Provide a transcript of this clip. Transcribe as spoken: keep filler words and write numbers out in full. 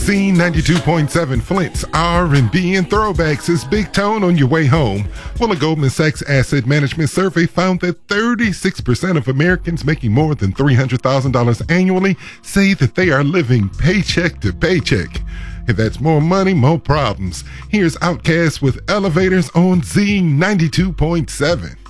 Z ninety-two point seven Flint's R and B and Throwbacks is Big Tone on your way home. Well, a Goldman Sachs Asset Management survey found that thirty-six percent of Americans making more than three hundred thousand dollars annually say that they are living paycheck to paycheck. If that's more money, more problems. Here's Outkast with Elevators on Z ninety-two point seven.